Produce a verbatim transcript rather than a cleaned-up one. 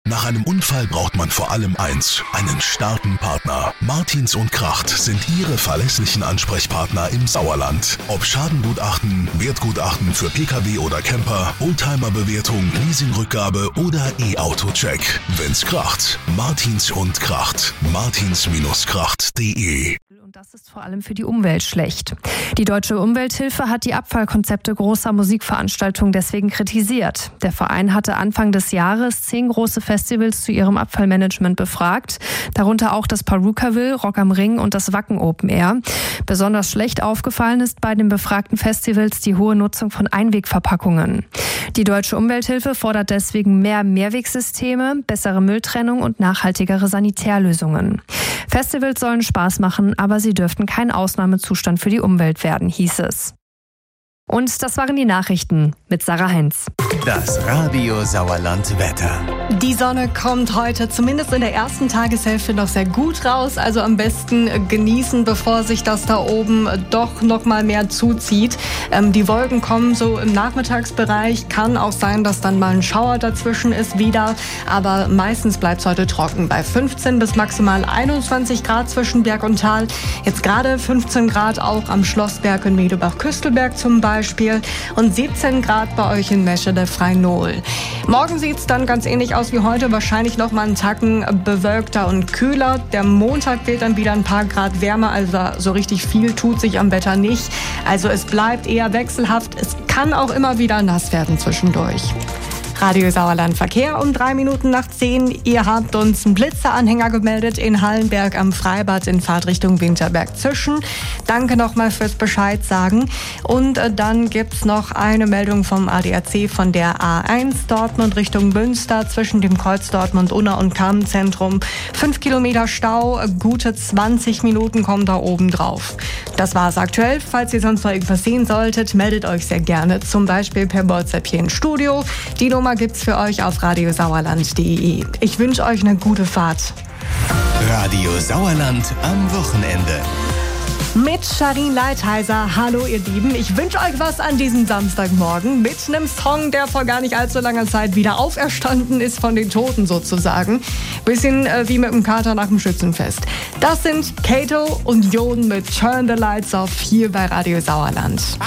Nach einem Unfall braucht man vor allem eins, einen starken Partner. Martins und Kracht sind Ihre verlässlichen Ansprechpartner im Sauerland. Ob Schadengutachten, Wertgutachten für Pkw oder Camper, Oldtimer-Bewertung, Leasingrückgabe oder E-Auto-Check. Wenn's kracht, Martins und Kracht. martins Kracht punkt de. Und das ist vor allem für die Umwelt schlecht. Die Deutsche Umwelthilfe hat die Abfallkonzepte großer Musikveranstaltungen deswegen kritisiert. Der Verein hatte Anfang des Jahres zehn große Festivals zu ihrem Abfallmanagement befragt, darunter auch das Perukaville, Rock am Ring und das Wacken Open Air. Besonders schlecht aufgefallen ist bei den befragten Festivals die hohe Nutzung von Einwegverpackungen. Die Deutsche Umwelthilfe fordert deswegen mehr Mehrwegsysteme, bessere Mülltrennung und nachhaltigere Sanitärlösungen. Festivals sollen Spaß machen, aber sie dürften kein Ausnahmezustand für die Umwelt werden, hieß es. Und das waren die Nachrichten mit Sarah Heinz. Das Radio Sauerland Wetter. Die Sonne kommt heute zumindest in der ersten Tageshälfte noch sehr gut raus. Also am besten genießen, bevor sich das da oben doch noch mal mehr zuzieht. Ähm, die Wolken kommen so im Nachmittagsbereich. Kann auch sein, dass dann mal ein Schauer dazwischen ist wieder. Aber meistens bleibt es heute trocken. Bei fünfzehn bis maximal einundzwanzig Grad zwischen Berg und Tal. Jetzt gerade fünfzehn Grad auch am Schlossberg in Medebach-Küstelberg zum Beispiel. Und siebzehn Grad bei euch in Meschede Freinol. Morgen sieht es dann ganz ähnlich aus wie heute, wahrscheinlich noch mal einen Tacken bewölkter und kühler. Der Montag wird dann wieder ein paar Grad wärmer, also so richtig viel tut sich am Wetter nicht. Also es bleibt eher wechselhaft. Es kann auch immer wieder nass werden zwischendurch. Radio Sauerland Verkehr um drei Minuten nach zehn. Ihr habt uns einen Blitzeranhänger gemeldet in Hallenberg am Freibad in Fahrtrichtung Winterberg-Zischen. Danke nochmal fürs Bescheid sagen. Und äh, dann gibt's noch eine Meldung vom A D A C von der A eins Dortmund Richtung Münster zwischen dem Kreuz Dortmund-Unna und Kammenzentrum. Fünf Kilometer Stau, gute zwanzig Minuten kommen da oben drauf. Das war's aktuell. Falls ihr sonst noch irgendwas sehen solltet, meldet euch sehr gerne. Zum Beispiel per WhatsApp hier ins Studio. Die Nummer gibt's für euch auf radiosauerland punkt de. Ich wünsche euch eine gute Fahrt. Radio Sauerland am Wochenende. Mit Sharin Leitheiser. Hallo ihr Lieben, ich wünsche euch was an diesem Samstagmorgen mit einem Song, der vor gar nicht allzu langer Zeit wieder auferstanden ist von den Toten sozusagen. Bisschen äh, wie mit dem Kater nach dem Schützenfest. Das sind Kato und Jon mit Turn the Lights Off hier bei Radio Sauerland.